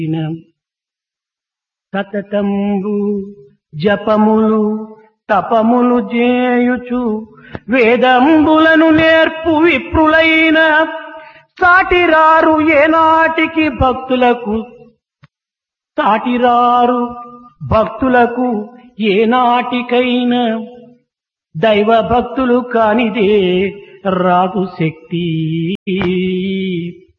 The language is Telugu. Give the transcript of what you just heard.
సతతంబు జపములు తపములు చేయుచు వేదంబులను నేర్పు విప్రులైన సాటిరారు ఏనాటికి భక్తులకు ఏనాటికైనా దైవ భక్తులు కానిదే రాదు శక్తి.